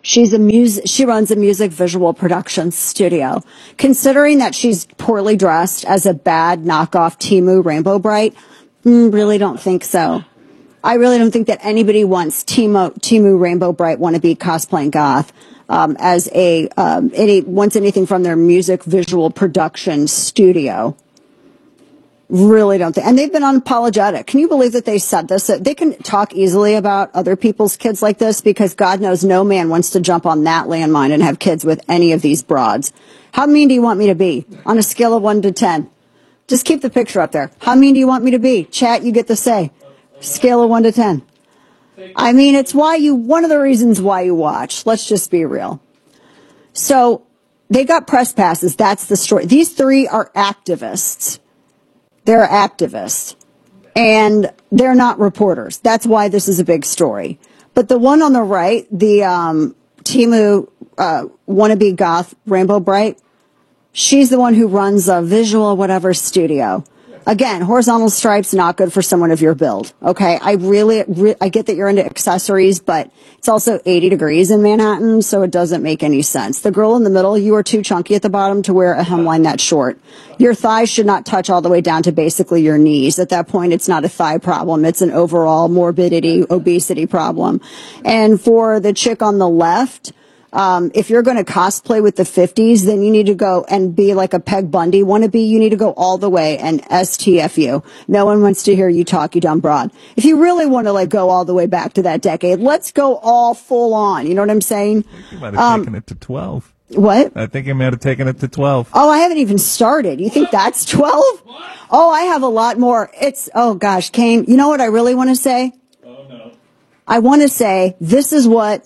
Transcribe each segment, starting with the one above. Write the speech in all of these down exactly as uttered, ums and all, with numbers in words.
She's a music, she runs a music visual production studio. Considering that she's poorly dressed as a bad knockoff Temu Rainbow Bright, mm, really don't think so. I really don't think that anybody wants Temu, Temu Rainbow Bright wannabe cosplaying goth um, as a um, any wants anything from their music visual production studio. Really don't think. And they've been unapologetic. Can you believe that they said this? That they can talk easily about other people's kids like this because God knows no man wants to jump on that landmine and have kids with any of these broads. How mean do you want me to be on a scale of one to ten? Just keep the picture up there. How mean do you want me to be? Chat, you get to say. Scale of one to ten. I mean, it's why you, one of the reasons why you watch. Let's just be real. So they got press passes. That's the story. These three are activists. They're activists, and they're not reporters. That's why this is a big story. But the one on the right, the um, Temu uh, wannabe goth Rainbow Bright, she's the one who runs a visual whatever studio. Again, horizontal stripes, not good for someone of your build. Okay, I really, re I get that you're into accessories, but it's also eighty degrees in Manhattan, so it doesn't make any sense. The girl in the middle, you are too chunky at the bottom to wear a hemline that short. Your thighs should not touch all the way down to basically your knees. At that point, it's not a thigh problem. It's an overall morbidity, obesity problem. And for the chick on the left, Um, if you're going to cosplay with the fifties, then you need to go and be like a Peg Bundy wannabe. You need to go all the way and S T F U. No one wants to hear you talk, you dumb broad. If you really want to like go all the way back to that decade, let's go all full on. You know what I'm saying? I think you might have um, taken it to twelve. What? I think you might have taken it to twelve. Oh, I haven't even started. You think that's twelve? Oh, I have a lot more. It's, oh gosh, Kane, you know what I really want to say? Oh no. I want to say this is what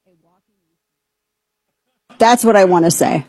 That's what I want to say.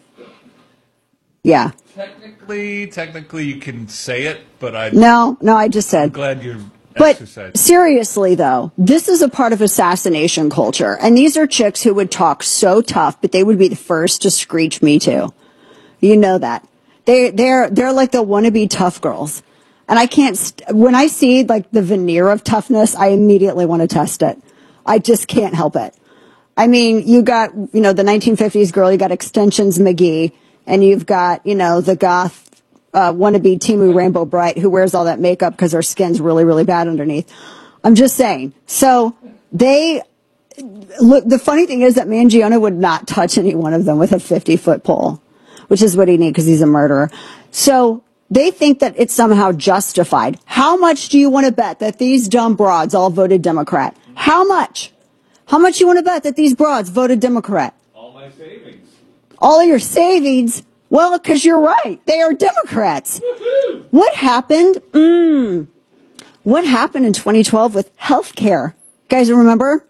Yeah. Technically, technically you can say it, but I No, no, I just said. I'm glad you're But exercising. seriously, though, this is a part of assassination culture. And these are chicks who would talk so tough, but they would be the first to screech me too. You know that. They, they're, they're like the wannabe tough girls. And I can't, st when I see like the veneer of toughness, I immediately want to test it. I just can't help it. I mean, you got, you know, the nineteen fifties girl, you got Extensions McGee, and you've got, you know, the goth uh, wannabe Temu Rainbow Bright who wears all that makeup because her skin's really, really bad underneath. I'm just saying. So they, look, the funny thing is that Mangione would not touch any one of them with a fifty foot pole, which is what he needs because he's a murderer. So they think that it's somehow justified. How much do you want to bet that these dumb broads all voted Democrat? How much? How much you want to bet that these broads voted Democrat? All my savings. All of your savings? Well, because you're right. They are Democrats. What happened? Mm, what happened in twenty twelve with health care? Guys, remember?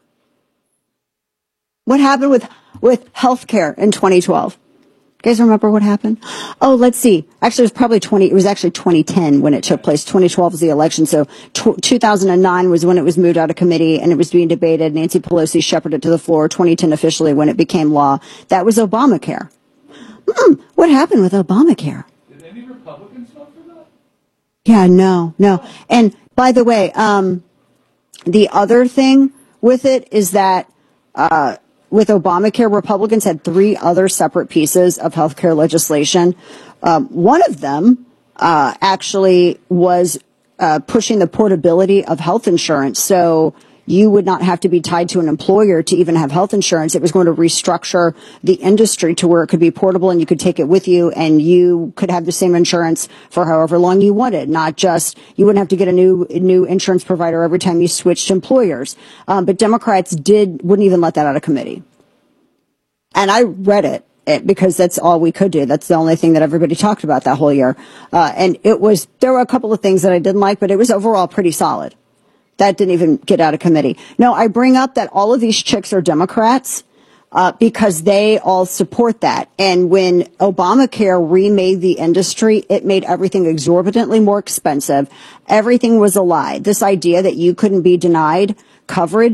What happened with, with health care in twenty twelve? You guys remember what happened? Oh, let's see. Actually, it was probably twenty. It was actually twenty ten when it took place. twenty twelve was the election. So two thousand nine was when it was moved out of committee and it was being debated. Nancy Pelosi shepherded it to the floor. twenty ten officially when it became law. That was Obamacare. Mm, what happened with Obamacare? Did any Republicans vote for that? Yeah, no, no. And by the way, um, the other thing with it is that, uh, with Obamacare, Republicans had three other separate pieces of healthcare legislation. Um, one of them uh, actually was uh, pushing the portability of health insurance. So you would not have to be tied to an employer to even have health insurance. It was going to restructure the industry to where it could be portable and you could take it with you and you could have the same insurance for however long you wanted, not just you wouldn't have to get a new new insurance provider every time you switched employers. Um, but Democrats did wouldn't even let that out of committee. And I read it, it because that's all we could do. That's the only thing that everybody talked about that whole year. Uh, and it was there were a couple of things that I didn't like, but it was overall pretty solid. That didn't even get out of committee. No, I bring up that all of these chicks are Democrats uh, because they all support that. And when Obamacare remade the industry, it made everything exorbitantly more expensive. Everything was a lie. This idea that you couldn't be denied coverage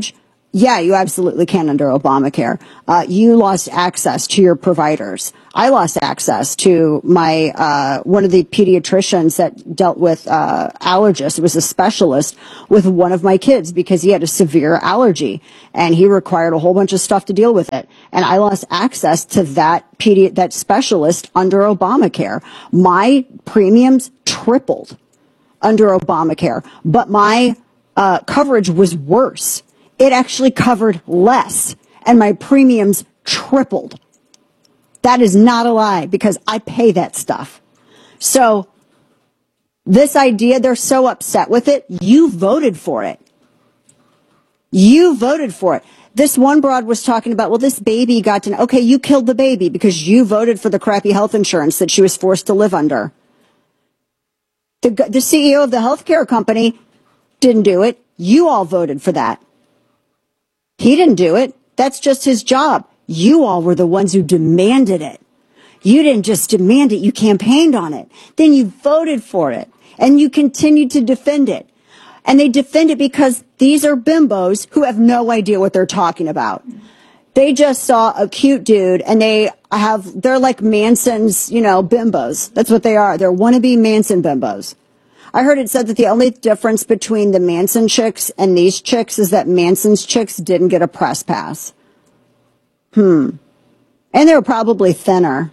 Yeah, you absolutely can under Obamacare. Uh, you lost access to your providers. I lost access to my, uh, one of the pediatricians that dealt with, uh, allergists. It was a specialist with one of my kids because he had a severe allergy and he required a whole bunch of stuff to deal with it. And I lost access to that pedi- that specialist under Obamacare. My premiums tripled under Obamacare, but my, uh, coverage was worse. It actually covered less, and my premiums tripled. That is not a lie, because I pay that stuff. So this idea, they're so upset with it. You voted for it. You voted for it. This one broad was talking about, well, this baby got to, okay, you killed the baby because you voted for the crappy health insurance that she was forced to live under. The, the C E O of the healthcare company didn't do it. You all voted for that. He didn't do it. That's just his job. You all were the ones who demanded it. You didn't just demand it. You campaigned on it. Then you voted for it. And you continued to defend it. And they defend it because these are bimbos who have no idea what they're talking about. They just saw a cute dude and they have, they're like Manson's, you know, bimbos. That's what they are. They're wannabe Manson bimbos. I heard it said that the only difference between the Manson chicks and these chicks is that Manson's chicks didn't get a press pass. Hmm. And they were probably thinner.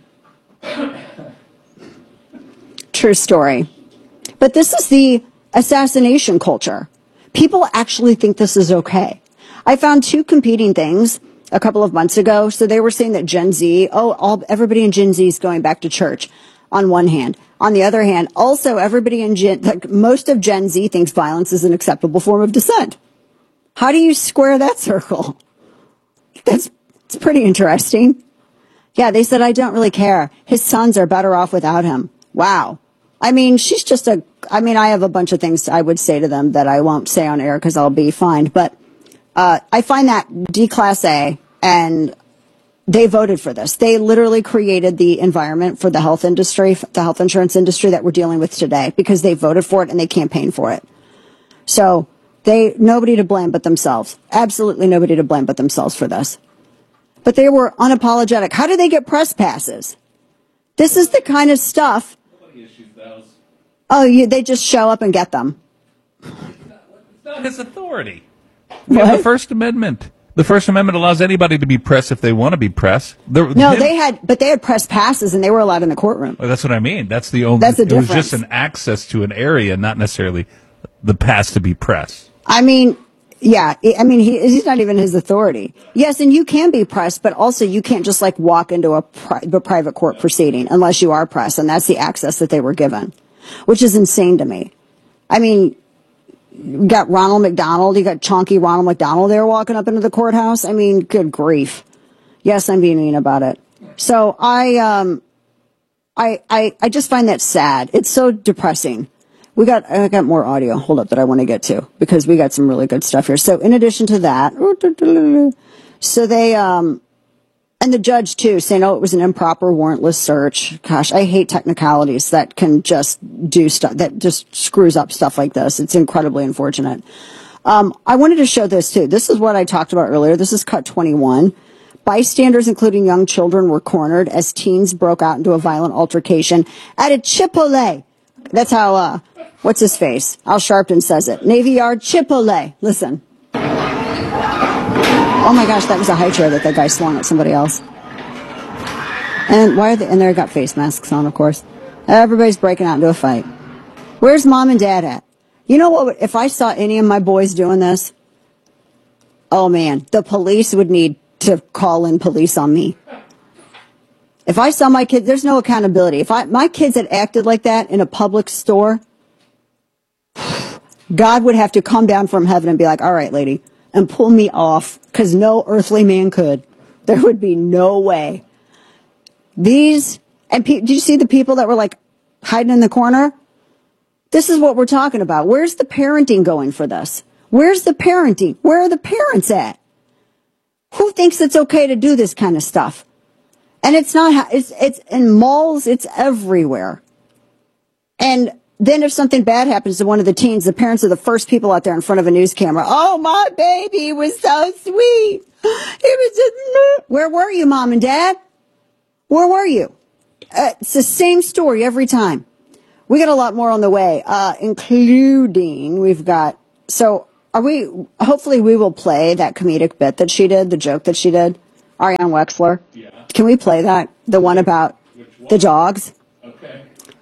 True story. But this is the assassination culture. People actually think this is okay. I found two competing things a couple of months ago. So they were saying that Gen Z, oh, all, everybody in Gen Z is going back to church on one hand. On the other hand, also everybody in Gen, like most of Gen Z thinks violence is an acceptable form of dissent. How do you square that circle? That's, it's pretty interesting. Yeah, they said, I don't really care. His sons are better off without him. Wow. I mean, she's just a, I mean, I have a bunch of things I would say to them that I won't say on air because I'll be fined. But uh, I find that D-Class A, and they voted for this. They literally created the environment for the health industry, the health insurance industry that we're dealing with today, because they voted for it and they campaigned for it. So they, nobody to blame but themselves. Absolutely nobody to blame but themselves for this. But they were unapologetic. How do they get press passes? This is the kind of stuff. Nobody issues those. Oh, you, they just show up and get them. It's not his authority. We have the First Amendment. The First Amendment allows anybody to be press if they want to be press. The, No, him, they had, but they had press passes and they were allowed in the courtroom. well, that's what I mean. That's the only. That's the it was difference. just an access to an area, not necessarily the pass to be press. I mean, yeah, I mean, he, he's not even his authority. Yes, and you can be press, but also you can't just like walk into a, pri- a private court proceeding unless you are press, and that's the access that they were given, which is insane to me. I mean, you got Ronald McDonald, you got chonky Ronald McDonald there walking up into the courthouse. I mean, good grief. Yes, I'm being mean about it. So I, um, I, I, I just find that sad. It's so depressing. We got, I got more audio. Hold up that I want to get to because we got some really good stuff here. So in addition to that, so they, um, and the judge too saying, oh, it was an improper warrantless search. Gosh, I hate technicalities that can just do stuff that just screws up stuff like this. It's incredibly unfortunate. Um, I wanted to show this too. This is what I talked about earlier. This is cut twenty-one. Bystanders, including young children, were cornered as teens broke out into a violent altercation at a Chipotle. That's how, uh, what's his face? Al Sharpton says it. Navy Yard Chipotle. Listen. Oh my gosh, that was a high chair that that guy swung at somebody else. And why are they, and they got face masks on, of course. Everybody's breaking out into a fight. Where's mom and dad at? You know what, if I saw any of my boys doing this, oh man, the police would need to call in police on me. If I saw my kid, there's no accountability. If I, my kids had acted like that in a public store, God would have to come down from heaven and be like, all right, lady, and pull me off, because no earthly man could. There would be no way. These, and pe- did you see the people that were like hiding in the corner? This is what we're talking about. Where's the parenting going for this? Where's the parenting? Where are the parents at? Who thinks it's okay to do this kind of stuff? And it's not, it's, it's in malls, it's everywhere. And then if something bad happens to one of the teens, the parents are the first people out there in front of a news camera. Oh, my baby was so sweet. He was just, where were you, mom and dad? Where were you? Uh, it's the same story every time. We got a lot more on the way, uh, including we've got, so are we, hopefully we will play that comedic bit that she did, the joke that she did, Ariane Wexler. Yeah. Can we play that? The one about one? The dogs? Okay.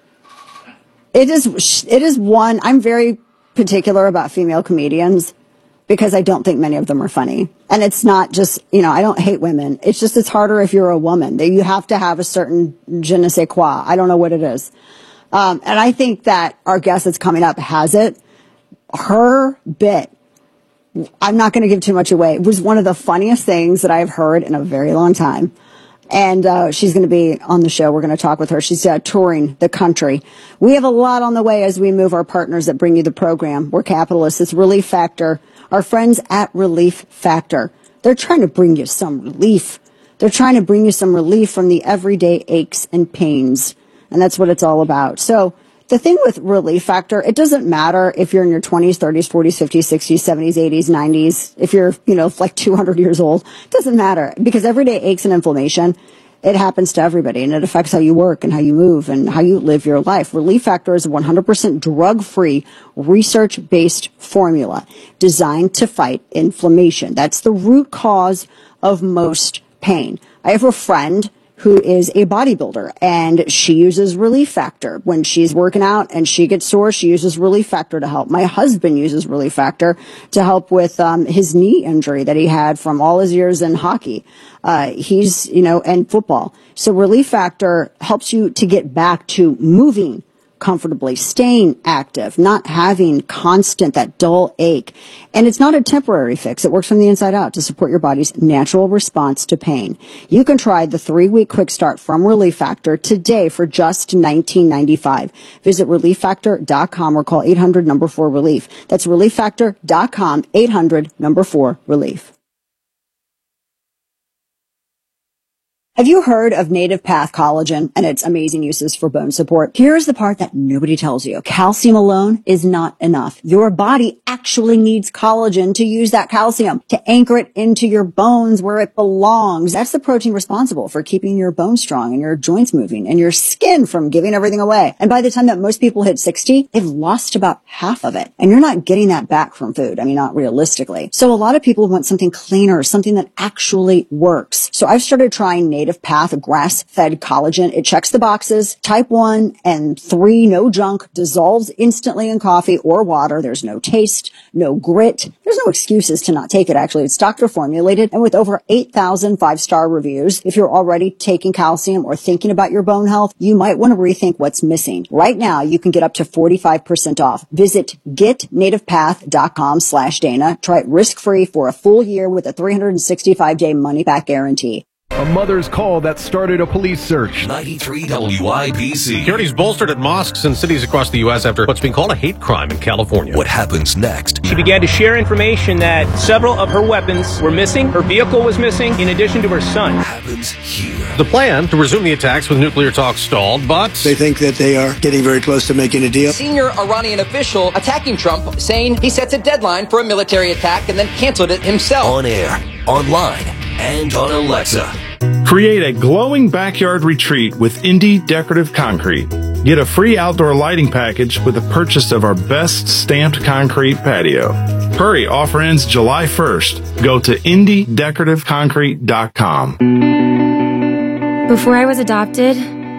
It is, it is one, I'm very particular about female comedians because I don't think many of them are funny. And it's not just, you know, I don't hate women. It's just, it's harder if you're a woman. You have to have a certain je ne sais quoi. I don't know what it is. Um, and I think that our guest that's coming up has it. Her bit, I'm not going to give too much away. It was one of the funniest things that I've heard in a very long time. And uh, she's going to be on the show. We're going to talk with her. She's uh, touring the country. We have a lot on the way as we move our partners that bring you the program. We're capitalists. It's Relief Factor. Our friends at Relief Factor. They're trying to bring you some relief. They're trying to bring you some relief from the everyday aches and pains. And that's what it's all about. So the thing with Relief Factor, it doesn't matter if you're in your twenties, thirties, forties, fifties, sixties, seventies, eighties, nineties, if you're, you know, like two hundred years old, it doesn't matter because everyday aches and inflammation, it happens to everybody and it affects how you work and how you move and how you live your life. Relief Factor is a one hundred percent drug-free, research-based formula designed to fight inflammation. That's the root cause of most pain. I have a friend who is a bodybuilder, and she uses Relief Factor. When she's working out and she gets sore, she uses Relief Factor to help. My husband uses Relief Factor to help with um, his knee injury that he had from all his years in hockey. Uh, he's, you know, and football. So Relief Factor helps you to get back to moving comfortably, staying active, not having constant, that dull ache. And it's not a temporary fix. It works from the inside out to support your body's natural response to pain. You can try the three-week quick start from Relief Factor today for just nineteen ninety-five. Visit relief factor dot com or call eight hundred number four relief. That's relief factor dot com, eight hundred number four relief. Have you heard of Native Path Collagen and its amazing uses for bone support? Here's the part that nobody tells you. Calcium alone is not enough. Your body actually needs collagen to use that calcium, to anchor it into your bones where it belongs. That's the protein responsible for keeping your bones strong and your joints moving and your skin from giving everything away. And by the time that most people hit sixty, they've lost about half of it. And you're not getting that back from food. I mean, not realistically. So a lot of people want something cleaner, something that actually works. So I've started trying Native Native Path grass-fed collagen. It checks the boxes. Type one and three, no junk, dissolves instantly in coffee or water. There's no taste, no grit. There's no excuses to not take it, actually. It's doctor formulated and with over eight thousand five-star reviews. If you're already taking calcium or thinking about your bone health, you might want to rethink what's missing. Right now, you can get up to forty-five percent off. Visit get native path dot com slash Dana. Try it risk-free for a full year with a three hundred sixty-five day money-back guarantee. A mother's call that started a police search. ninety-three W I B C. Security's bolstered at mosques in cities across the U S after what's being called a hate crime in California. What happens next? She began to share information that several of her weapons were missing, her vehicle was missing, in addition to her son. What happens here? The plan to resume the attacks with nuclear talks stalled, but they think that they are getting very close to making a deal. Senior Iranian official attacking Trump, saying he sets a deadline for a military attack and then canceled it himself. On air, online, and on Alexa. Create a glowing backyard retreat with Indie Decorative Concrete. Get a free outdoor lighting package with the purchase of our best stamped concrete patio. Hurry, offer ends July first. Go to indie decorative concrete dot com. Before I was adopted,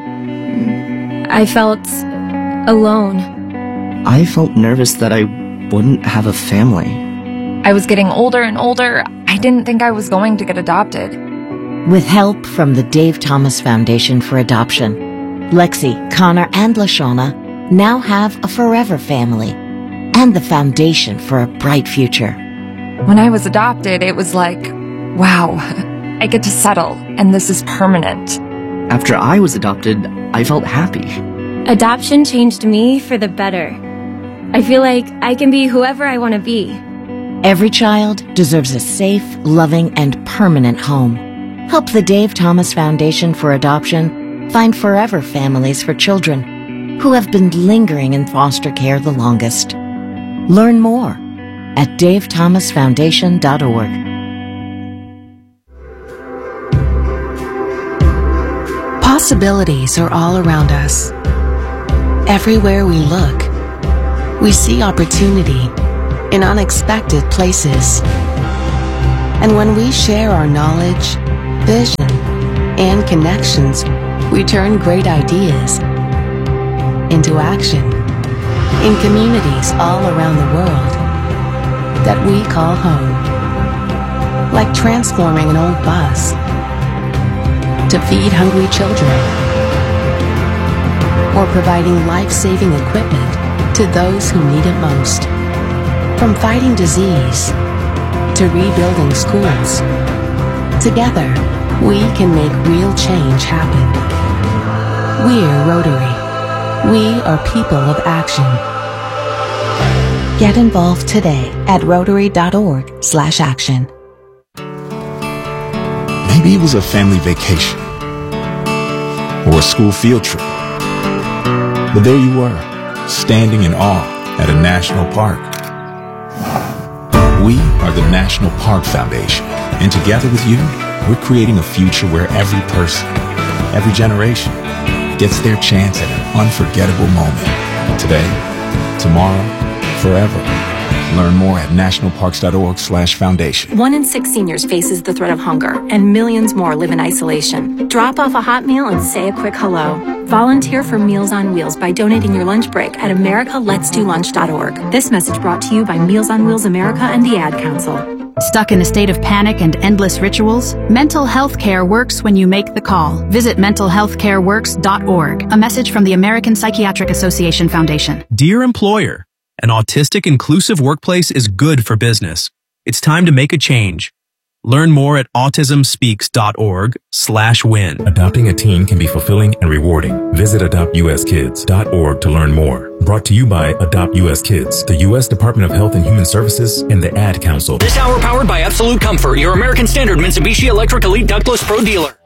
I felt alone. I felt nervous that I wouldn't have a family. I was getting older and older. I didn't think I was going to get adopted. With help from the Dave Thomas Foundation for Adoption, Lexi, Connor, and LaShawna now have a forever family and the foundation for a bright future. When I was adopted, it was like, wow, I get to settle, and this is permanent. After I was adopted, I felt happy. Adoption changed me for the better. I feel like I can be whoever I want to be. Every child deserves a safe, loving, and permanent home. Help the Dave Thomas Foundation for Adoption find forever families for children who have been lingering in foster care the longest. Learn more at dave thomas foundation dot org. Possibilities are all around us. Everywhere we look, we see opportunity in unexpected places. And when we share our knowledge, vision, and connections, we turn great ideas into action in communities all around the world that we call home. Like transforming an old bus to feed hungry children, or providing life-saving equipment to those who need it most. From fighting disease to rebuilding schools, together we can make real change happen. We're Rotary. We are people of action. Get involved today at rotary.org slash action. Maybe it was a family vacation or a school field trip. But there you were, standing in awe at a national park. We are the National Park Foundation, and together with you, we're creating a future where every person, every generation, gets their chance at an unforgettable moment. Today, tomorrow, forever. Learn more at nationalparks.org slash foundation. One in six seniors faces the threat of hunger, and millions more live in isolation. Drop off a hot meal and say a quick hello. Volunteer for Meals on Wheels by donating your lunch break at america lets do lunch dot org. This message brought to you by Meals on Wheels America and the Ad Council. Stuck in a state of panic and endless rituals? Mental health care works when you make the call. Visit mental health care works dot org. A message from the American Psychiatric Association Foundation. Dear employer, an autistic inclusive workplace is good for business. It's time to make a change. Learn more at autismspeaks.org slash win. Adopting a teen can be fulfilling and rewarding. Visit adopt u s kids dot org to learn more. Brought to you by Adopt U S Kids, the U S Department of Health and Human Services, and the Ad Council. This hour powered by Absolute Comfort, your American Standard Mitsubishi Electric Elite Ductless Pro dealer.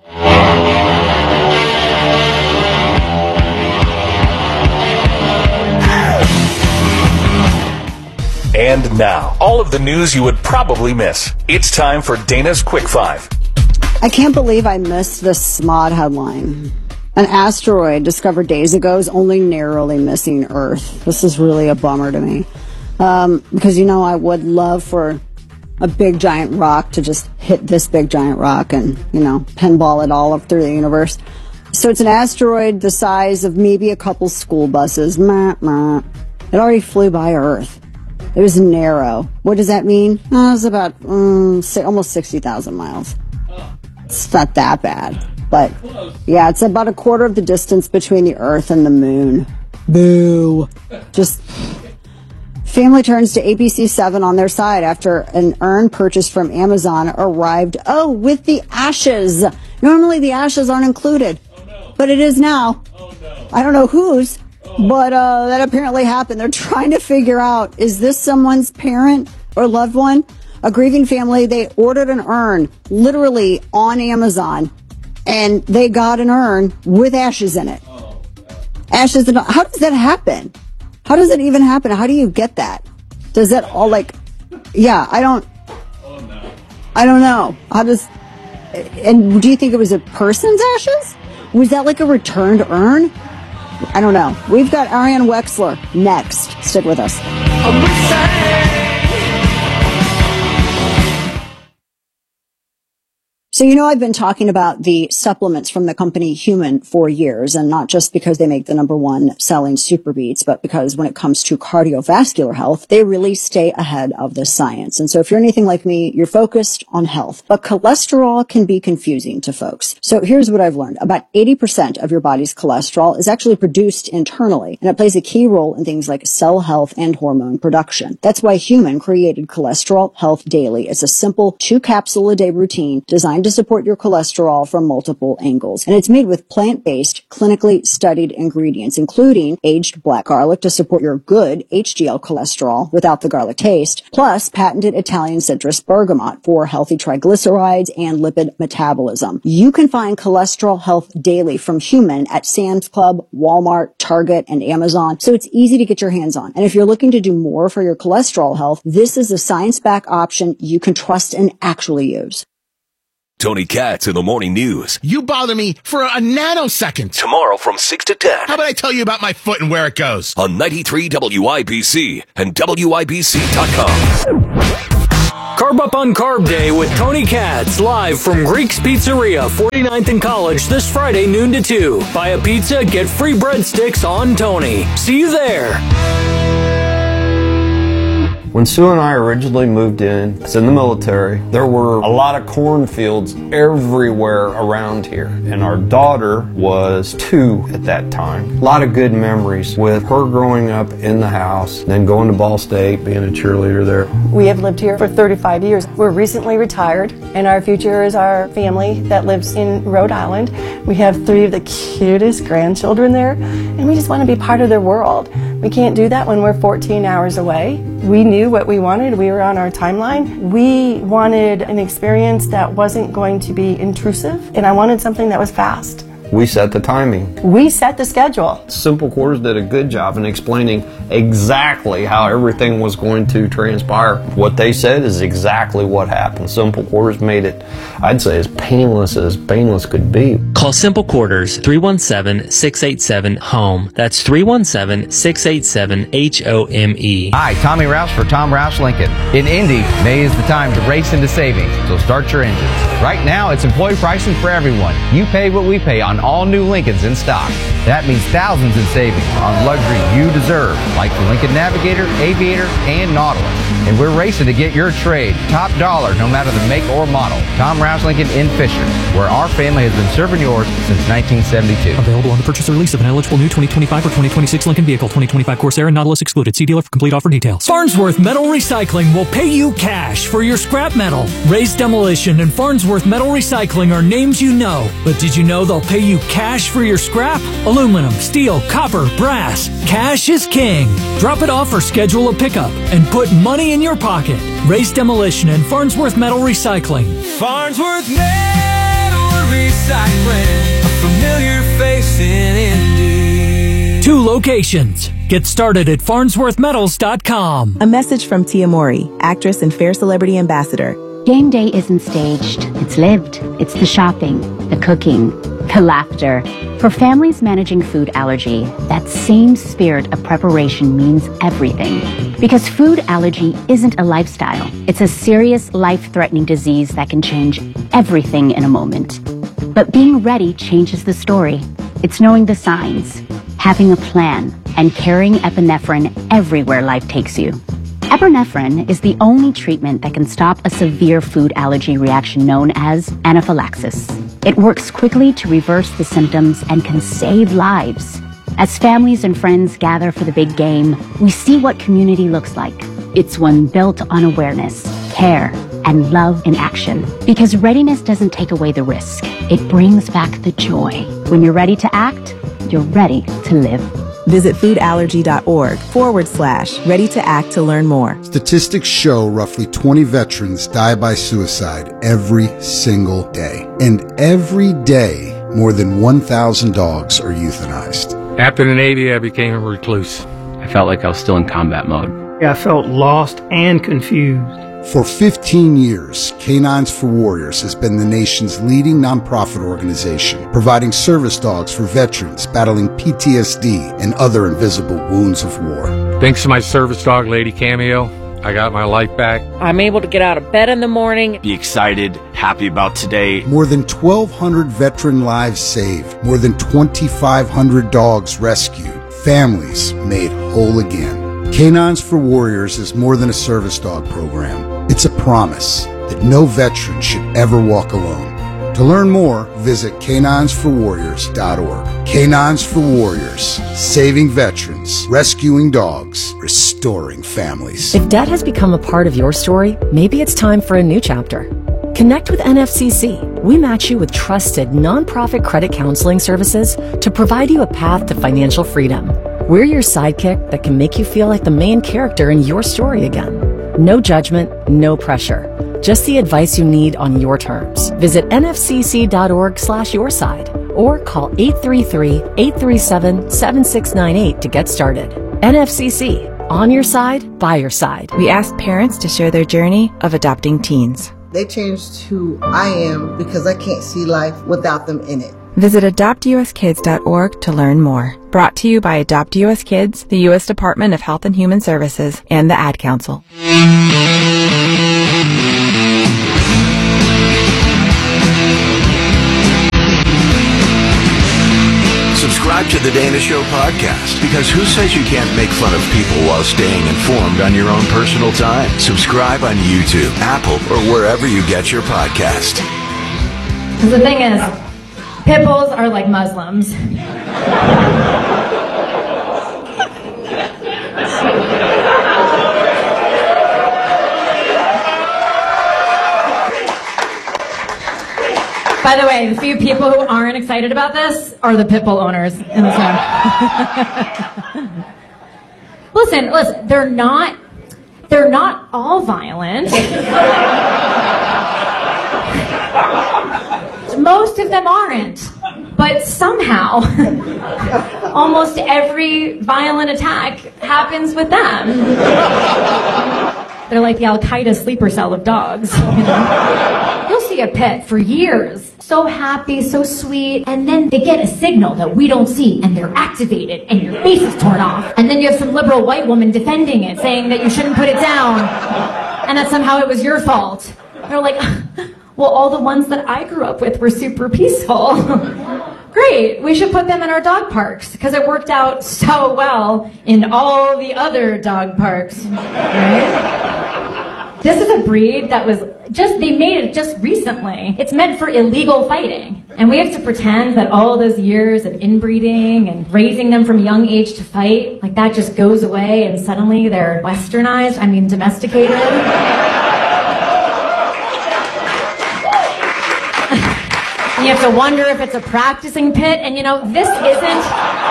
And now, all of the news you would probably miss. It's time for Dana's Quick Five. I can't believe I missed this S M O D headline. An asteroid discovered days ago is only narrowly missing Earth. This is really a bummer to me. Um, because, you know, I would love for a big giant rock to just hit this big giant rock and, you know, pinball it all up through the universe. So it's an asteroid the size of maybe a couple school buses. Meh, meh. It already flew by Earth. It was narrow. What does that mean? Oh, it was about um, almost sixty thousand miles. It's not that bad. But, yeah, it's about a quarter of the distance between the Earth and the Moon. Boo. Just, family turns to A B C seven on their side after an urn purchased from Amazon arrived, oh, with the ashes. Normally the ashes aren't included. Oh, no. But it is now. Oh, no. I don't know whose. But uh, that apparently happened. They're trying to figure out, is this someone's parent or loved one? A grieving family, they ordered an urn literally on Amazon, and they got an urn with ashes in it. Ashes in it. How does that happen? How does it even happen? How do you get that? Does that all like, yeah, I don't, I don't know. How does, and do you think it was a person's ashes? Was that like a returned urn? I don't know. We've got Ariane Wexler next. Stick with us. So, you know, I've been talking about the supplements from the company Human for years, and not just because they make the number one selling Super Beats, but because when it comes to cardiovascular health, they really stay ahead of the science. And so if you're anything like me, you're focused on health, but cholesterol can be confusing to folks. So here's what I've learned. About eighty percent of your body's cholesterol is actually produced internally, and it plays a key role in things like cell health and hormone production. That's why Human created Cholesterol Health Daily. It's a simple two capsule a day routine designed to to support your cholesterol from multiple angles. And it's made with plant-based, clinically studied ingredients, including aged black garlic to support your good H D L cholesterol without the garlic taste, plus patented Italian citrus bergamot for healthy triglycerides and lipid metabolism. You can find Cholesterol Health Daily from Human at Sam's Club, Walmart, Target, and Amazon, so it's easy to get your hands on. And if you're looking to do more for your cholesterol health, this is a science-backed option you can trust and actually use. Tony Katz in the Morning News. You bother me for a nanosecond. Tomorrow from six to ten. How about I tell you about my foot and where it goes? On ninety-three W I B C and W I B C dot com. Carb Up on Carb Day with Tony Katz, live from Greek's Pizzeria, forty-ninth and College, this Friday, noon to two. Buy a pizza, get free breadsticks on Tony. See you there. When Sue and I originally moved in, I was in the military, there were a lot of cornfields everywhere around here. And our daughter was two at that time. A lot of good memories with her growing up in the house, then going to Ball State, being a cheerleader there. We have lived here for thirty-five years. We're recently retired, and our future is our family that lives in Rhode Island. We have three of the cutest grandchildren there, and we just want to be part of their world. We can't do that when we're fourteen hours away. We knew what we wanted. We were on our timeline. We wanted an experience that wasn't going to be intrusive, and I wanted something that was fast. We set the timing. We set the schedule. Simple Quarters did a good job in explaining exactly how everything was going to transpire. What they said is exactly what happened. Simple Quarters made it, I'd say, as painless as painless could be. Call Simple Quarters, three one seven, six eight seven, HOME. That's three one seven, six eight seven, H O M E. Hi, Tommy Roush for Tom Roush Lincoln. In Indy, May is the time to race into savings, so start your engines. Right now, it's employee pricing for everyone. You pay what we pay on all new Lincolns in stock. That means thousands in savings on luxury you deserve, like the Lincoln Navigator, Aviator, and Nautilus. And we're racing to get your trade top dollar no matter the make or model. Tom Roush Lincoln in Fisher, where our family has been serving yours since nineteen seventy-two. Available on the purchase or lease of an eligible new twenty twenty-five or twenty twenty-six Lincoln vehicle. twenty twenty-five Corsair and Nautilus excluded. See dealer for complete offer details. Farnsworth Metal Recycling will pay you cash for your scrap metal. Race Demolition and Farnsworth Metal Recycling are names you know. But did you know they'll pay you cash for your scrap? Aluminum, steel, copper, brass. Cash is king. Drop it off or schedule a pickup and put money in your pocket. Race Demolition and Farnsworth Metal Recycling. Farnsworth Metal Recycling, a familiar face in Indy. Two locations. Get started at farnsworth metals dot com. A message from Tia Mori, actress and Fair Celebrity Ambassador. Game day isn't staged. It's lived. It's the shopping, the cooking, the laughter. For families managing food allergy, that same spirit of preparation means everything. Because food allergy isn't a lifestyle. It's a serious, life-threatening disease that can change everything in a moment. But being ready changes the story. It's knowing the signs, having a plan, and carrying epinephrine everywhere life takes you. Epinephrine is the only treatment that can stop a severe food allergy reaction known as anaphylaxis. It works quickly to reverse the symptoms and can save lives. As families and friends gather for the big game, we see what community looks like. It's one built on awareness, care, and love in action. Because readiness doesn't take away the risk. It brings back the joy. When you're ready to act, you're ready to live. Visit foodallergy.org forward slash ready to act to learn more. Statistics show roughly twenty veterans die by suicide every single day. And every day, more than one thousand dogs are euthanized. After the Navy, I became a recluse. I felt like I was still in combat mode. I felt lost and confused. For fifteen years, Canines for Warriors has been the nation's leading nonprofit organization, providing service dogs for veterans battling P T S D and other invisible wounds of war. Thanks to my service dog, Lady Cameo, I got my life back. I'm able to get out of bed in the morning. Be excited, happy about today. More than twelve hundred veteran lives saved, more than twenty-five hundred dogs rescued, families made whole again. Canines for Warriors is more than a service dog program. It's a promise that no veteran should ever walk alone. To learn more, visit canines for warriors dot org. Canines for Warriors, saving veterans, rescuing dogs, restoring families. If debt has become a part of your story, maybe it's time for a new chapter. Connect with N F C C. We match you with trusted nonprofit credit counseling services to provide you a path to financial freedom. We're your sidekick that can make you feel like the main character in your story again. No judgment, no pressure. Just the advice you need on your terms. Visit nfcc.org slash your side or call eight three three, eight three seven, seven six nine eight to get started. N F C C, on your side, by your side. We asked parents to share their journey of adopting teens. They changed who I am because I can't see life without them in it. Visit adopt u s kids dot org to learn more. Brought to you by Adopt U S Kids, the U S Department of Health and Human Services, and the Ad Council. Subscribe to the Dana Show podcast, because who says you can't make fun of people while staying informed on your own personal time? Subscribe on YouTube, Apple, or wherever you get your podcast. The thing is, pit bulls are like Muslims. By the way, the few people who aren't excited about this are the pit bull owners in this room. listen, listen, they're not, they're not all violent. Most of them aren't. But somehow, almost every violent attack happens with them. They're like the Al-Qaeda sleeper cell of dogs. You know? You'll see a pet for years, so happy, so sweet, and then they get a signal that we don't see, and they're activated, and your face is torn off. And then you have some liberal white woman defending it, saying that you shouldn't put it down, and that somehow it was your fault. They're like, well, all the ones that I grew up with were super peaceful. Great, we should put them in our dog parks, because it worked out so well in all the other dog parks, right? This is a breed that was just, they made it just recently. It's meant for illegal fighting. And we have to pretend that all those years of inbreeding and raising them from a young age to fight, like that just goes away and suddenly they're westernized, I mean domesticated. And you have to wonder if it's a practicing pit, and you know, this isn't,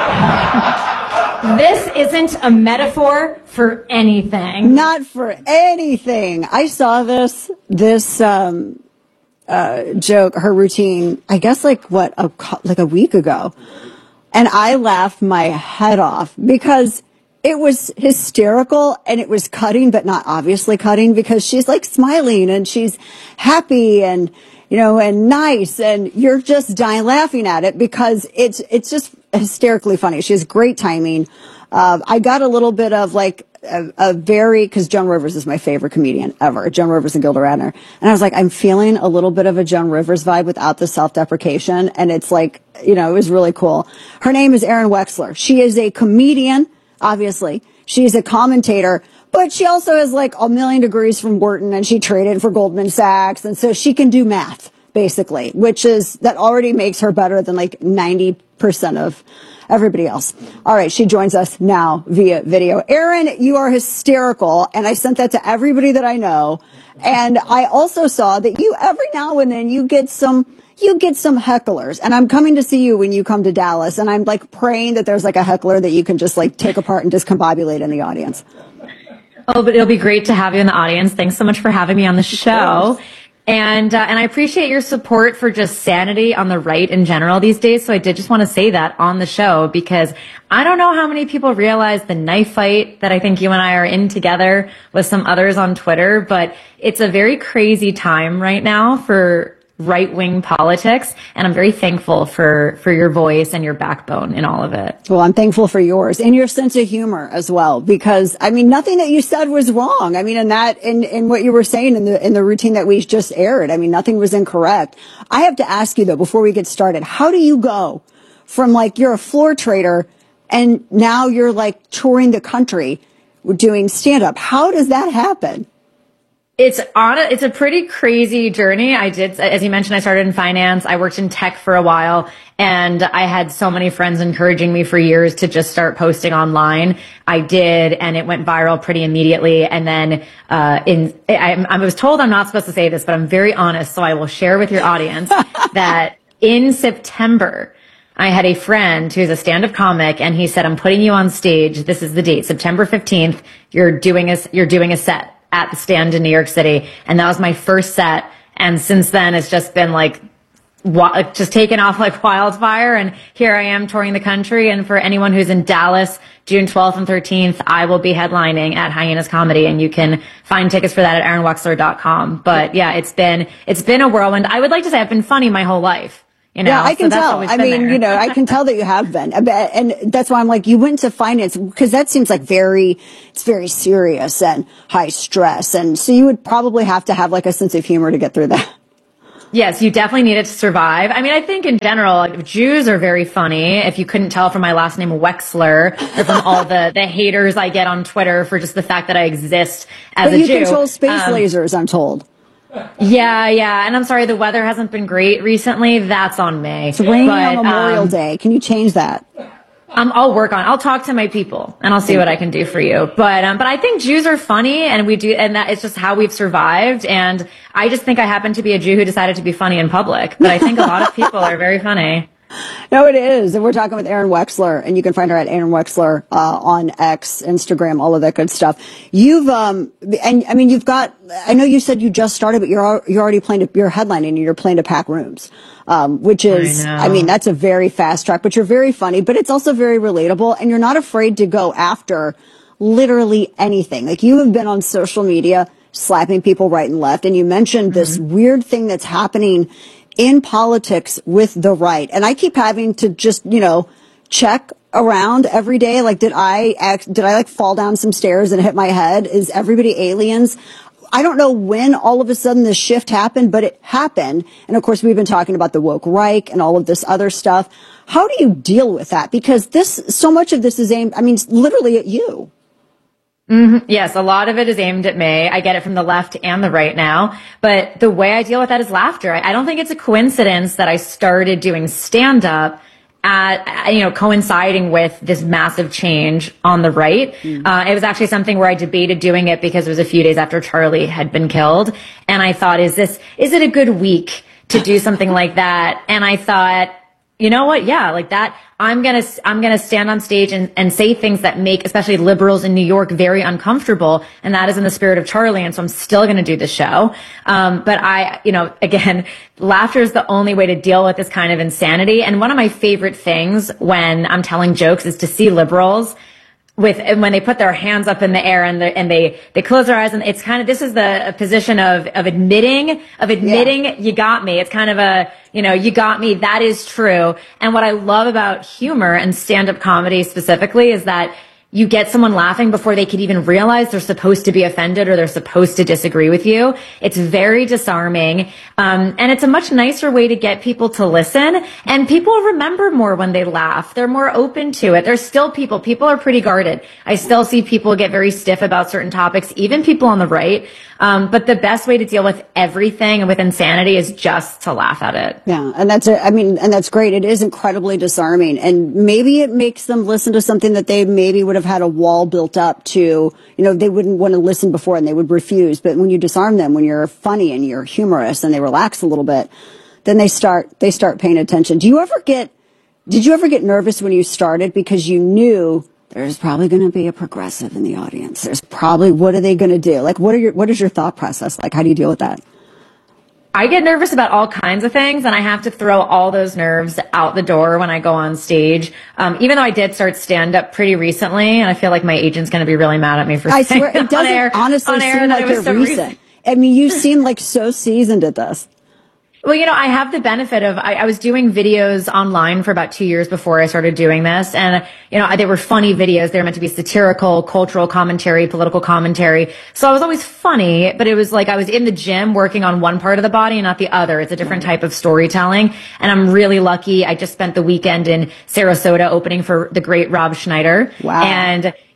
this isn't a metaphor for anything. Not for anything. I saw this, this, um, uh, joke, her routine, I guess like what, a, like a week ago. And I laughed my head off because it was hysterical and it was cutting, but not obviously cutting, because she's like smiling and she's happy and, you know, and nice, and you're just dying laughing at it because it's, it's just hysterically funny. She has great timing. Uh, I got a little bit of like a, a very, cause Joan Rivers is my favorite comedian ever, Joan Rivers and Gilda Radner. And I was like, I'm feeling a little bit of a Joan Rivers vibe without the self-deprecation. And it's like, you know, it was really cool. Her name is Erin Wexler. She is a comedian, obviously. She's a commentator, but she also has like a million degrees from Wharton, and she traded for Goldman Sachs. And so she can do math, basically, which is, that already makes her better than like ninety percent of everybody else. All right. She joins us now via video. Erin, you are hysterical. And I sent that to everybody that I know. And I also saw that you, every now and then, you get some, you get some hecklers, and I'm coming to see you when you come to Dallas, and I'm like praying that there's like a heckler that you can just like take apart and discombobulate in the audience. Oh, but it'll be great to have you in the audience. Thanks so much for having me on the show. And, uh, and I appreciate your support for just sanity on the right in general these days. So I did just want to say that on the show, because I don't know how many people realize the knife fight that I think you and I are in together with some others on Twitter, but it's a very crazy time right now for right-wing politics, and I'm very thankful for, for your voice and your backbone in all of it. Well, I'm thankful for yours and your sense of humor as well, because I mean, nothing that you said was wrong. I mean, in that, in, in what you were saying in the, in the routine that we just aired, I mean, nothing was incorrect. I have to ask you though, before we get started, how do you go from like, you're a floor trader and now you're like touring the country doing stand-up? How does that happen? It's on a, it's a pretty crazy journey. I did, as you mentioned, I started in finance. I worked in tech for a while, and I had so many friends encouraging me for years to just start posting online. I did, and it went viral pretty immediately. And then, uh, in, I, I was told I'm not supposed to say this, but I'm very honest, so I will share with your audience that in September, I had a friend who's a stand-up comic, and he said, I'm putting you on stage. This is the date, September fifteenth. You're doing a, you're doing a set at the Stand in New York City. And that was my first set. And since then, it's just been like, wa- just taken off like wildfire. And here I am touring the country. And for anyone who's in Dallas, June twelfth and thirteenth, I will be headlining at Hyenas Comedy. And you can find tickets for that at aaron wexler dot com. But yeah, it's been, it's been a whirlwind. I would like to say I've been funny my whole life. You know, yeah, I can so tell. I mean, there. you know, I can tell that you have been. And that's why I'm like, you went to finance because that seems like very, it's very serious and high stress. And so you would probably have to have like a sense of humor to get through that. Yes, you definitely need it to survive. I mean, I think in general, like, Jews are very funny. If you couldn't tell from my last name, Wexler, or from all the, the haters I get on Twitter for just the fact that I exist as but a you Jew. You control space um, lasers, I'm told. Yeah, yeah. And I'm sorry, the weather hasn't been great recently. That's on me. It's raining but, on Memorial um, Day. Can you change that? Um, I'll work on it. I'll talk to my people and I'll see what I can do for you. But, um, but I think Jews are funny and we do, and that it's just how we've survived. And I just think I happen to be a Jew who decided to be funny in public. But I think a lot of people are very funny. No, it is. And we're talking with Erin Wexler, and you can find her at Erin Wexler, uh, on X, Instagram, all of that good stuff. You've, um, and I mean, you've got, I know you said you just started, but you're, you're already playing to, you're headlining and you're playing to pack rooms, um, which is, I, I mean, that's a very fast track, but you're very funny, but it's also very relatable, and you're not afraid to go after literally anything. Like, you have been on social media slapping people right and left, and you mentioned mm-hmm. this weird thing that's happening in politics with the right. And I keep having to just, you know, check around every day. Like, did I act, did I like fall down some stairs and hit my head? Is everybody aliens? I don't know when all of a sudden this shift happened, but it happened. And of course, we've been talking about the woke Reich and all of this other stuff. How do you deal with that? Because this, so much of this is aimed, I mean, literally at you. Mm-hmm. Yes, a lot of it is aimed at me. I get it from the left and the right now. But the way I deal with that is laughter. I, I don't think it's a coincidence that I started doing stand-up at, you know, coinciding with this massive change on the right. Mm. Uh, it was actually something where I debated doing it because it was a few days after Charlie had been killed. And I thought, is this, is it a good week to do something like that? And I thought, you know what? Yeah, like that. I'm going to, I'm going to stand on stage and, and say things that make, especially liberals in New York, very uncomfortable. And that is in the spirit of Charlie. And so I'm still going to do the show. Um, but I, you know, again, laughter is the only way to deal with this kind of insanity. And one of my favorite things when I'm telling jokes is to see liberals with, and when they put their hands up in the air and, the, and they, they close their eyes, and it's kind of, this is the position of, of admitting, of admitting yeah. you got me. It's kind of a, you know, you got me. That is true. And what I love about humor and stand-up comedy specifically is that you get someone laughing before they could even realize they're supposed to be offended or they're supposed to disagree with you. It's very disarming. Um, and it's a much nicer way to get people to listen. And people remember more when they laugh. They're more open to it. There's still people. People are pretty guarded. I still see people get very stiff about certain topics, even people on the right. Um, but the best way to deal with everything and with insanity is just to laugh at it. Yeah. And that's, a, I mean, and that's great. It is incredibly disarming. And maybe it makes them listen to something that they maybe would have had a wall built up to, you know, they wouldn't want to listen before and they would refuse. But when you disarm them, when you're funny and you're humorous and they relax a little bit, then they start, they start paying attention. Do you ever get, did you ever get nervous when you started because you knew there's probably going to be a progressive in the audience? There's probably, what are they going to do? Like, what are your, what is your thought process? Like, how do you deal with that? I get nervous about all kinds of things, and I have to throw all those nerves out the door when I go on stage. Um, even though I did start stand-up pretty recently, and I feel like my agent's going to be really mad at me for I saying swear, it doesn't air, honestly seem like you're so recent. recent. I mean, you seem like so seasoned at this. Well, you know, I have the benefit of, I, I was doing videos online for about two years before I started doing this. And, you know, they were funny videos. They were meant to be satirical, cultural commentary, political commentary. So I was always funny, but it was like I was in the gym working on one part of the body and not the other. It's a different type of storytelling. And I'm really lucky. I just spent the weekend in Sarasota opening for the great Rob Schneider. Wow. And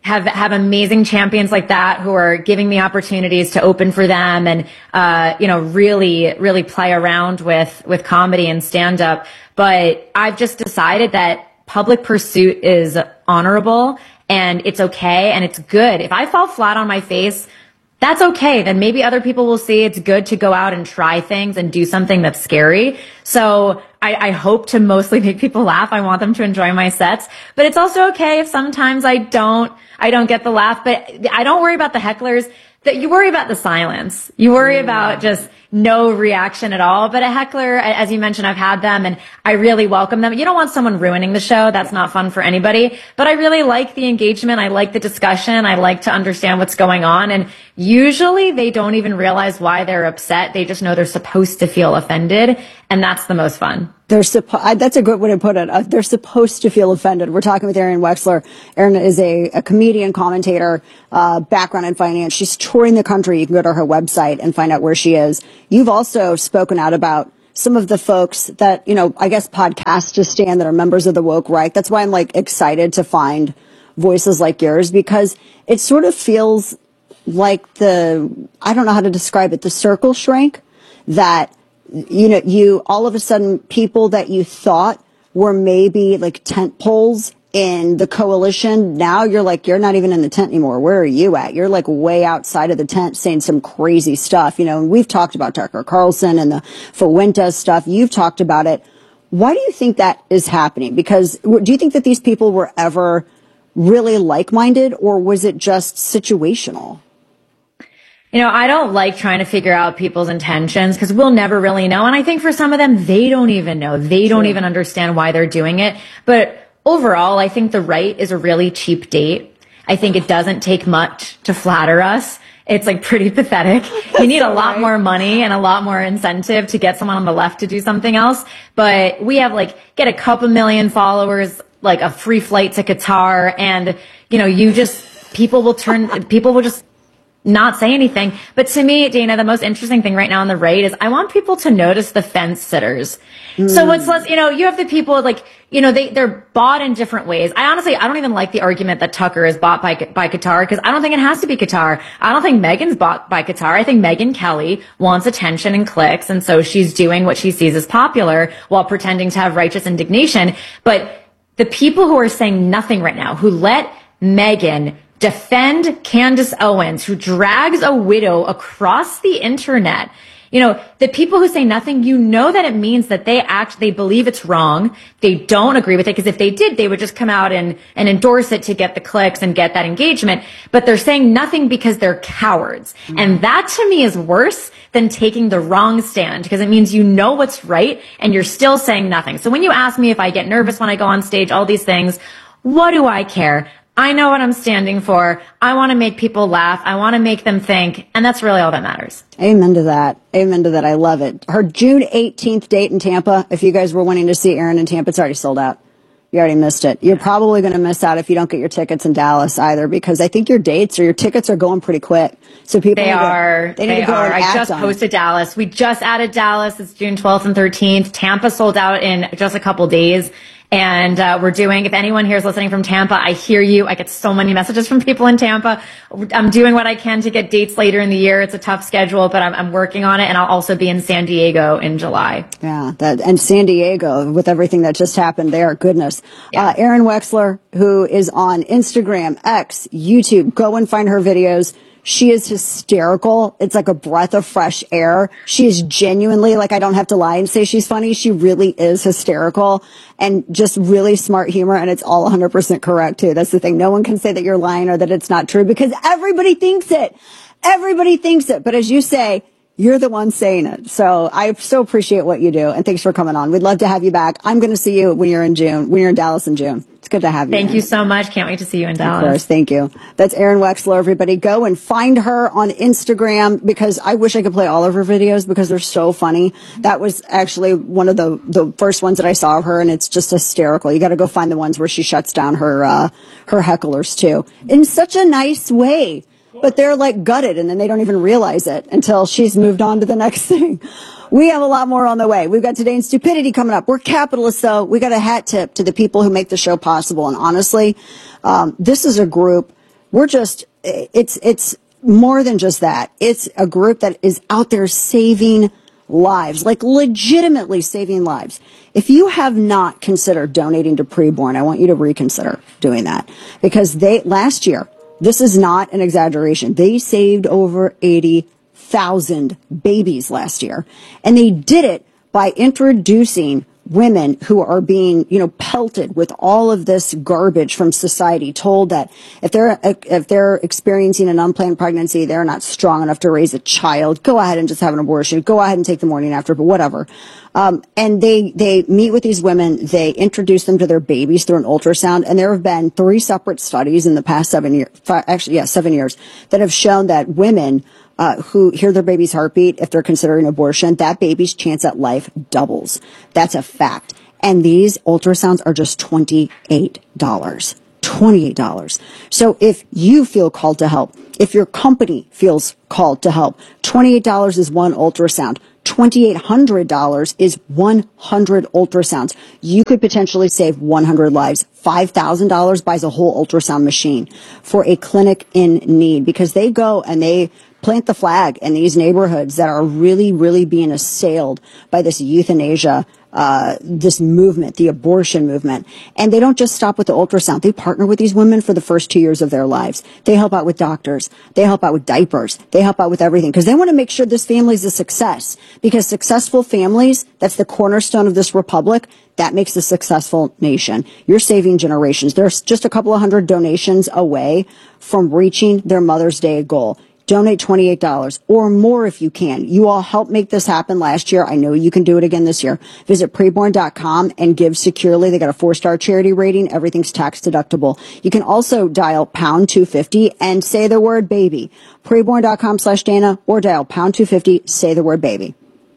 have, have amazing champions like that who are giving me opportunities to open for them and, uh, you know, really, really play around with, with comedy and stand up. But I've just decided that public pursuit is honorable and it's okay and it's good. If I fall flat on my face, that's okay. Then maybe other people will see it's good to go out and try things and do something that's scary. So I, I hope to mostly make people laugh. I want them to enjoy my sets, but it's also okay if sometimes I don't, I don't get the laugh, but I don't worry about the hecklers. That you worry about the silence. You worry about just no reaction at all. But a heckler, as you mentioned, I've had them and I really welcome them. You don't want someone ruining the show. That's not fun for anybody. But I really like the engagement. I like the discussion. I like to understand what's going on. And usually they don't even realize why they're upset. They just know they're supposed to feel offended. And that's the most fun. They're suppo- that's a good way to put it. Uh, they're supposed to feel offended. We're talking with Erin Wexler. Erin is a, a comedian, commentator, uh, background in finance. She's touring the country. You can go to her website and find out where she is. You've also spoken out about some of the folks that, you know, I guess podcasts to stand that are members of the woke right. That's why I'm like excited to find voices like yours, because it sort of feels like the, I don't know how to describe it, the circle shrank that, you know, you all of a sudden people that you thought were maybe like tent poles in the coalition. Now you're like, you're not even in the tent anymore. Where are you at? You're like way outside of the tent saying some crazy stuff. You know, and we've talked about Tucker Carlson and the Fuentes stuff. You've talked about it. Why do you think that is happening? Because do you think that these people were ever really like-minded, or was it just situational? You know, I don't like trying to figure out people's intentions because we'll never really know. And I think for some of them, they don't even know. They don't even understand why they're doing it. But overall, I think the right is a really cheap date. I think it doesn't take much to flatter us. It's like pretty pathetic. You need a lot more money and a lot more incentive to get someone on the left to do something else. But we have like, get a couple million followers, like a free flight to Qatar. And, you know, you just, people will turn, people will just not say anything. But to me, Dana, the most interesting thing right now on the right is I want people to notice the fence sitters. Mm. So what's less, you know, you have the people like, you know, they, they're bought in different ways. I honestly, I don't even like the argument that Tucker is bought by, by Qatar because I don't think it has to be Qatar. I don't think Meghan's bought by Qatar. I think Megyn Kelly wants attention and clicks. And so she's doing what she sees as popular while pretending to have righteous indignation. But the people who are saying nothing right now, who let Megyn defend Candace Owens, who drags a widow across the internet. You know, the people who say nothing, you know that it means that they act, they believe it's wrong. They don't agree with it, because if they did, they would just come out and, and endorse it to get the clicks and get that engagement. But they're saying nothing because they're cowards. Mm-hmm. And that to me is worse than taking the wrong stand, because it means you know what's right and you're still saying nothing. So when you ask me if I get nervous when I go on stage, all these things, what do I care? I know what I'm standing for. I want to make people laugh. I want to make them think. And that's really all that matters. Amen to that. Amen to that. I love it. Her June eighteenth date in Tampa. If you guys were wanting to see Erin in Tampa, it's already sold out. You already missed it. You're probably going to miss out if you don't get your tickets in Dallas either, because I think your dates or your tickets are going pretty quick. So people they need are. To, they need they to go are. and I act just on posted Dallas. We just added Dallas. It's June twelfth and thirteenth. Tampa sold out in just a couple days. And uh, we're doing, if anyone here is listening from Tampa, I hear you. I get so many messages from people in Tampa. I'm doing what I can to get dates later in the year. It's a tough schedule, but I'm, I'm working on it. And I'll also be in San Diego in July. Yeah, that, and San Diego, with everything that just happened there, goodness. Yeah. Uh, Erin Wexler, who is on Instagram, X, YouTube, go and find her videos. She is hysterical. It's like a breath of fresh air. She is genuinely, like, I don't have to lie and say she's funny. She really is hysterical and just really smart humor. And it's all one hundred percent correct, too. That's the thing. No one can say that you're lying or that it's not true, because everybody thinks it. Everybody thinks it. But as you say, you're the one saying it. So I so appreciate what you do. And thanks for coming on. We'd love to have you back. I'm going to see you when you're in June, when you're in Dallas in June. It's good to have you. Thank man. you so much. Can't wait to see you in Dallas. Of course. Thank you. That's Erin Wexler. Everybody go and find her on Instagram, because I wish I could play all of her videos because they're so funny. That was actually one of the, the first ones that I saw of her, and it's just hysterical. You got to go find the ones where she shuts down her, uh, her hecklers too, in such a nice way. But they're like gutted, and then they don't even realize it until she's moved on to the next thing. We have a lot more on the way. We've got Today in Stupidity coming up. We're capitalists, though. We got a hat tip to the people who make the show possible. And honestly, um, this is a group We're just, it's, it's more than just that. It's a group that is out there saving lives, like legitimately saving lives. If you have not considered donating to Preborn, I want you to reconsider doing that, because they, last year, this is not an exaggeration, they saved over eighty thousand babies last year. And they did it by introducing women who are being, you know, pelted with all of this garbage from society, told that if they're if they're experiencing an unplanned pregnancy, they're not strong enough to raise a child. Go ahead and just have an abortion. Go ahead and take the morning after, but whatever. Um, and they they meet with these women. They introduce them to their babies through an ultrasound. And there have been three separate studies in the past seven years, actually, yeah, seven years, that have shown that women Uh, who hear their baby's heartbeat, if they're considering abortion, that baby's chance at life doubles. That's a fact. And these ultrasounds are just twenty-eight dollars. twenty-eight dollars. So if you feel called to help, if your company feels called to help, twenty-eight dollars is one ultrasound. twenty-eight hundred dollars is one hundred ultrasounds. You could potentially save one hundred lives. five thousand dollars buys a whole ultrasound machine for a clinic in need, because they go and they plant the flag in these neighborhoods that are really, really being assailed by this euthanasia, uh, this movement, the abortion movement. And they don't just stop with the ultrasound. They partner with these women for the first two years of their lives. They help out with doctors. They help out with diapers. They help out with everything, because they want to make sure this family is a success. Because successful families, that's the cornerstone of this republic. That makes a successful nation. You're saving generations. There's just a couple of hundred donations away from reaching their Mother's Day goal. Donate twenty-eight dollars or more if you can. You all helped make this happen last year. I know you can do it again this year. Visit preborn dot com and give securely. They got a four-star charity rating. Everything's tax deductible. You can also dial pound two fifty and say the word baby. preborn dot com slash Dana or dial pound two fifty, say the word baby.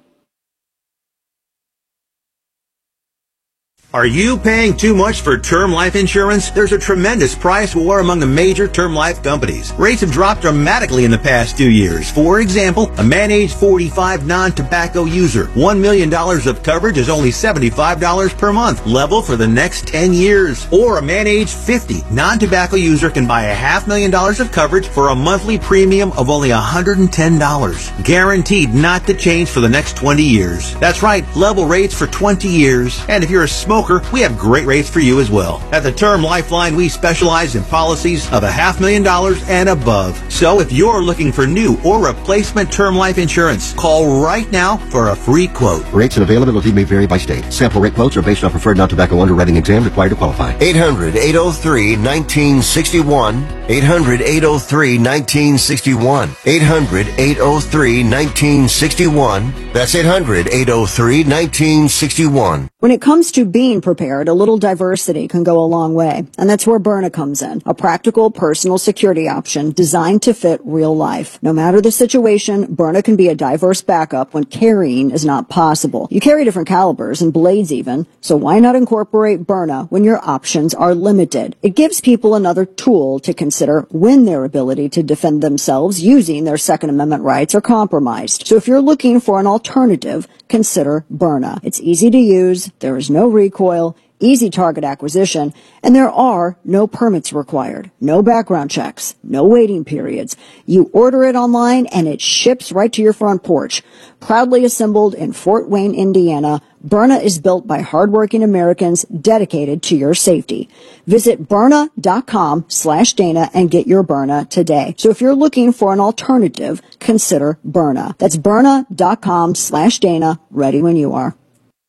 Are you paying too much for term life insurance? There's a tremendous price war among the major term life companies. Rates have dropped dramatically in the past two years. For example, a man age forty-five non-tobacco user, one million dollars of coverage is only seventy-five dollars per month, level for the next ten years. Or a man age fifty non-tobacco user can buy a half million dollars of coverage for a monthly premium of only one hundred ten dollars. Guaranteed not to change for the next twenty years. That's right, level rates for twenty years. And if you're a smoker, we have great rates for you as well. At the Term Lifeline, we specialize in policies of a half million dollars and above. So if you're looking for new or replacement term life insurance, call right now for a free quote. Rates and availability may vary by state. Sample rate quotes are based on preferred non-tobacco underwriting exam required to qualify. eight hundred, eight oh three, nineteen sixty-one. eight hundred, eight oh three, nineteen sixty-one. eight hundred, eight oh three, nineteen sixty-one. That's eight hundred, eight oh three, nineteen sixty-one. When it comes to being prepared, a little diversity can go a long way. And that's where Byrna comes in. A practical personal security option designed to fit real life. No matter the situation, Byrna can be a diverse backup when carrying is not possible. You carry different calibers and blades even, so why not incorporate Byrna when your options are limited? It gives people another tool to consider when their ability to defend themselves using their Second Amendment rights are compromised. So if you're looking for an alternative, consider Byrna. It's easy to use, there is no recoil, easy target acquisition, and there are no permits required, no background checks, no waiting periods. You order it online and it ships right to your front porch. Proudly assembled in Fort Wayne, Indiana, Byrna is built by hardworking Americans dedicated to your safety. Visit Byrna dot com slash Dana and get your Byrna today. So if you're looking for an alternative, consider Byrna. That's Byrna dot com slash Dana, ready when you are.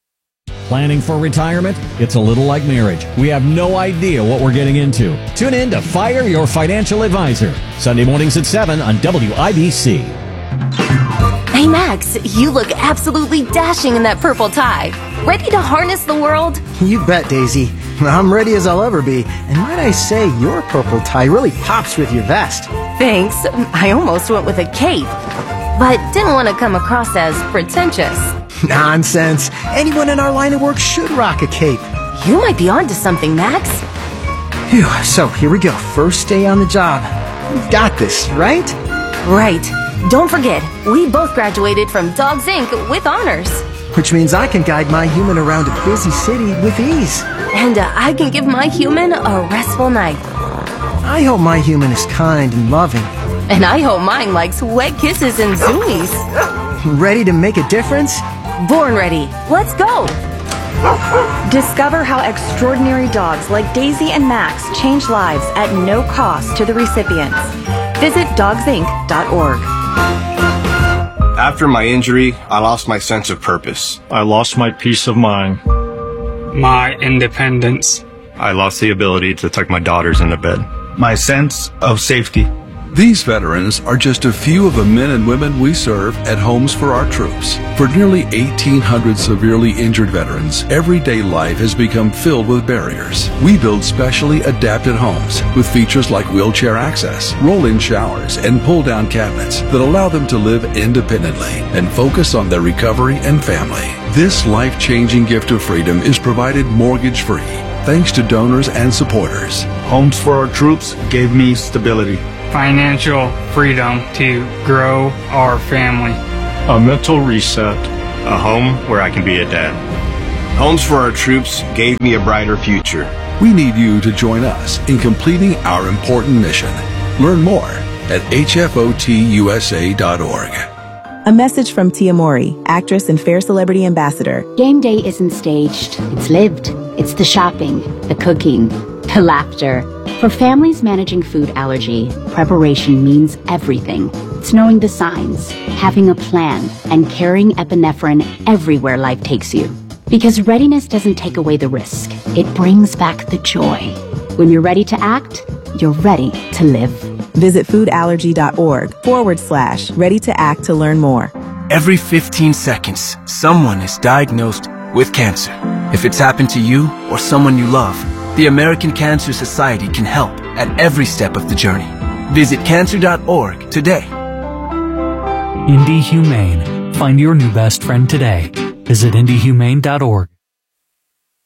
Planning for retirement? It's a little like marriage. We have no idea what we're getting into. Tune in to Fire Your Financial Advisor, Sunday mornings at seven on W I B C. Hey Max, you look absolutely dashing in that purple tie. Ready to harness the world? You bet, Daisy. I'm ready as I'll ever be. And might I say, your purple tie really pops with your vest. Thanks. I almost went with a cape, but didn't want to come across as pretentious. Nonsense. Anyone in our line of work should rock a cape. You might be onto something, Max. Phew, so here we go. First day on the job. We've got this, right? Right. Don't forget, we both graduated from Dogs Incorporated with honors. Which means I can guide my human around a busy city with ease. And uh, I can give my human a restful night. I hope my human is kind and loving. And I hope mine likes wet kisses and zoomies. Ready to make a difference? Born ready. Let's go. Discover how extraordinary dogs like Daisy and Max change lives at no cost to the recipients. Visit dogs inc dot org. After my injury, I lost my sense of purpose. I lost my peace of mind. My independence. I lost the ability to tuck my daughters into bed. My sense of safety. These veterans are just a few of the men and women we serve at Homes for Our Troops. For nearly eighteen hundred severely injured veterans, everyday life has become filled with barriers. We build specially adapted homes with features like wheelchair access, roll-in showers, and pull-down cabinets that allow them to live independently and focus on their recovery and family. This life-changing gift of freedom is provided mortgage-free, thanks to donors and supporters. Homes for Our Troops gave me stability, financial freedom to grow our family, a mental reset, a home where I can be a dad. Homes for Our Troops gave me a brighter future. We need you to join us in completing our important mission. Learn more at H F O T U S A dot org. A message from Tia Mori, actress and Fair Celebrity Ambassador. Game day isn't staged, it's lived. It's the shopping, the cooking, the laughter. For families managing food allergy, preparation means everything. It's knowing the signs, having a plan, and carrying epinephrine everywhere life takes you. Because readiness doesn't take away the risk, it brings back the joy. When you're ready to act, you're ready to live. Visit foodallergy.org forward slash ready to act to learn more. Every fifteen seconds, someone is diagnosed with cancer. If it's happened to you or someone you love, the American Cancer Society can help at every step of the journey. Visit cancer dot org today. Indie Humane. Find your new best friend today. Visit indie humane dot org.